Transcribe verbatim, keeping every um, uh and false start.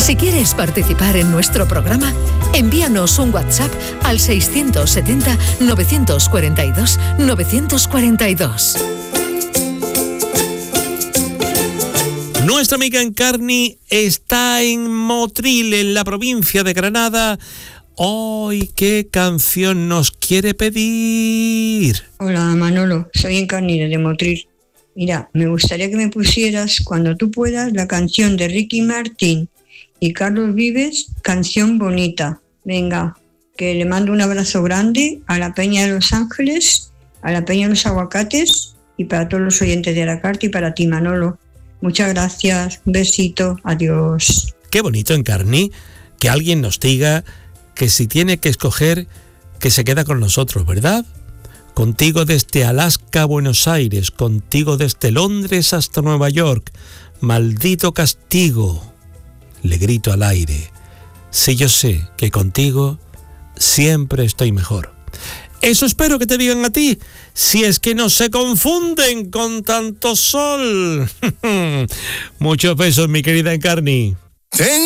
Si quieres participar en nuestro programa, envíanos un WhatsApp al seiscientos setenta, novecientos cuarenta y dos, novecientos cuarenta y dos. Nuestra amiga Encarni está en Motril, en la provincia de Granada. Hoy, ¿qué canción nos quiere pedir? Hola Manolo, soy Encarni de Motril. Mira, me gustaría que me pusieras, cuando tú puedas, la canción de Ricky Martin y Carlos Vives, Canción Bonita. Venga, que le mando un abrazo grande a la Peña de Los Ángeles, a la Peña de los Aguacates y para todos los oyentes de Aracarte y para ti, Manolo. Muchas gracias, un besito, adiós. Qué bonito, Encarni, que alguien nos diga que si tiene que escoger, que se queda con nosotros, ¿verdad? Contigo desde Alaska a Buenos Aires, contigo desde Londres hasta Nueva York. Maldito castigo, le grito al aire. Si yo sé que contigo siempre estoy mejor. Eso espero que te digan a ti, si es que no se confunden con tanto sol. Muchos besos, mi querida Encarni.